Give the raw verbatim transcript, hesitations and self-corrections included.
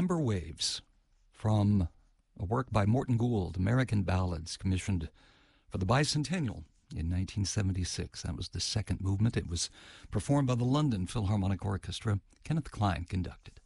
Amber Waves from a work by Morton Gould, American Ballads, commissioned for the bicentennial in nineteen seventy-six. That was the second movement. It was performed by the London Philharmonic Orchestra. Kenneth Klein conducted.